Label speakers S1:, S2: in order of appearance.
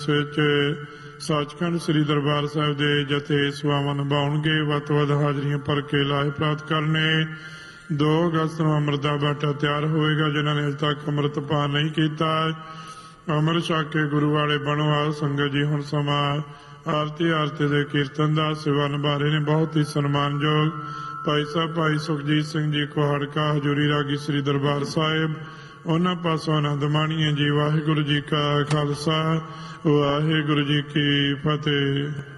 S1: ਇਸ ਵਿੱਚ ਸੱਚਖੰਡ ਸ੍ਰੀ ਦਰਬਾਰ ਸਾਹਿਬ ਦੇ ਜਥੇ ਸੇਵਾਵਾਂ ਨਿਭਾਉਣਗੇ। ਵੱਧ ਤੋਂ ਵੱਧ ਹਾਜ਼ਰੀਆਂ ਭਰ ਕੇ ਲਾਹੇ ਪ੍ਰਾਪਤ ਕਰਨੇ। 2 ਅਗਸਤ ਨੂੰ ਅੰਮ੍ਰਿਤ ਦਾ ਬਾਟਾ ਤਿਆਰ ਹੋਵੇਗਾ। ਜਿਨ੍ਹਾਂ ਨੇ ਅਜੇ ਤੱਕ ਅੰਮ੍ਰਿਤ ਪਾਨ ਨਹੀਂ ਕੀਤਾ, ਅੰਮ੍ਰਿਤ ਛਕ ਕੇ ਗੁਰੂ ਵਾਲੇ ਬਣੋ। ਆਹ ਸੰਗਤ ਜੀ, ਹੁਣ ਸਮਾਂ ਆਰਤੀ ਦੇ ਕੀਰਤਨ ਦਾ। ਸੇਵਾ ਨਿਭਾ ਰਹੇ ਨੇ ਬਹੁਤ ਹੀ ਸਨਮਾਨਯੋਗ ਭਾਈ ਸਾਹਿਬ ਭਾਈ ਸੁਖਜੀਤ ਸਿੰਘ ਜੀ ਕੁਹਾੜਕਾ, ਹਜ਼ੂਰੀ ਰਾਗੀ ਸ੍ਰੀ ਦਰਬਾਰ ਸਾਹਿਬ। ਉਹਨਾਂ ਪਾਸੋਂ ਆਨੰਦ ਮਾਣੀਏ ਜੀ। ਵਾਹਿਗੁਰੂ ਜੀ ਕਾ ਖਾਲਸਾ, ਵਾਹਿਗੁਰੂ ਜੀ ਕੀ ਫਤਿਹ।